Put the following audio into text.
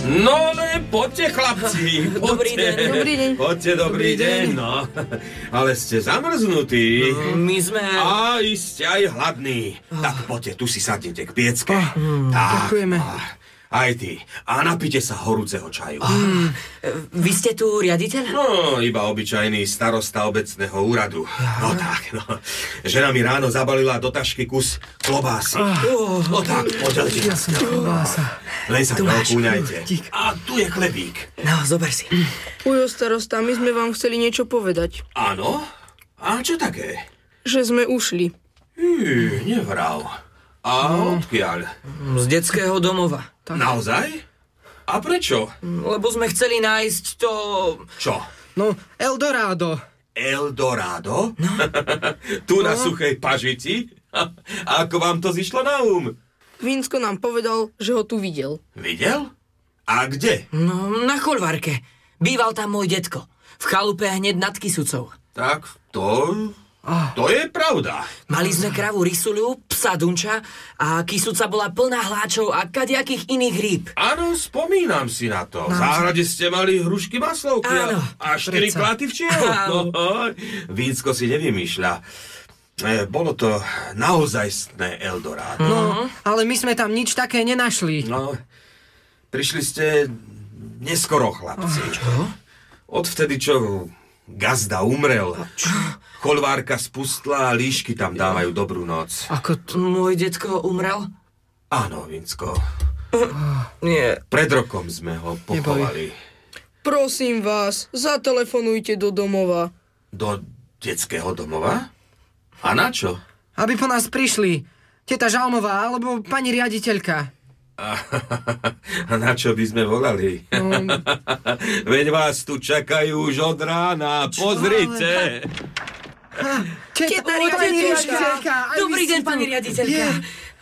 No ale poďte, chlapci, poďte. Dobrý deň. Dobrý deň. Poďte, dobrý deň, no. Ale ste zamrznutí. My sme... A iste aj hladní. Tak poďte, tu si sadnite k piecke. Tak. Ďakujeme. Aj ty. A napite sa horúceho čaju. Vy ste tu riaditeľ? No, iba obyčajný starosta obecného úradu. No tak, no. Žena mi ráno zabalila do tašky kus klobásy. No tak, poďte. Len sa neopúňajte. A tu je chlebík. No, zober si. Ujo, starosta, my sme vám chceli niečo povedať. Áno? A čo také? Že sme ušli. Nevrav. A odkiaľ? Z detského domova. Naozaj? A prečo? Lebo sme chceli nájsť to... Čo? No, Eldorado. Eldorado? No. Tu na suchej pažiti? A ako vám to zišlo na Vinsko nám povedal, že ho tu videl. Videl? A kde? No, na Choľvárke. Býval tam môj detko. V chalupe hneď nad Kysucou. Tak to je pravda. Mali sme kravu Rysuľu, psa Dunča a Kysuca bola plná hláčov a kadiakých iných rýb. Áno, spomínam si na to. V záhrade ste mali hrušky maslovky a 4 klaty včiel. No, Vínsko si nevymýšľa. Bolo to naozajstné Eldorado. No, ale my sme tam nič také nenašli. No, prišli ste neskoro, chlapci. Čo? Odvtedy, čo gazda umrel. Choľvárka spustla a líšky tam dávajú dobrú noc. Ako môj detko umrel? Áno, Vinsko. Nie. Pred rokom sme ho pochovali. Prosím vás, zatelefonujte do domova. Do detského domova? A na čo? Aby po nás prišli. Teta Žalmová alebo pani riaditeľka. A na čo by sme volali? Veď vás tu čakajú už od rána. Pozrite. Teta Dobrý deň, pani riaditeľka.